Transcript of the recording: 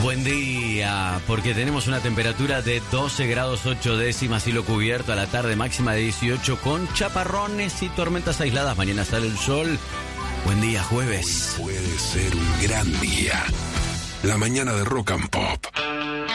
Buen día, porque tenemos una temperatura de 12 grados 8 décimas, cielo cubierto a la tarde, máxima de 18 con chaparrones y tormentas aisladas. Mañana sale el sol. Buen día, jueves. Puede ser un gran día. La mañana de Rock and Pop.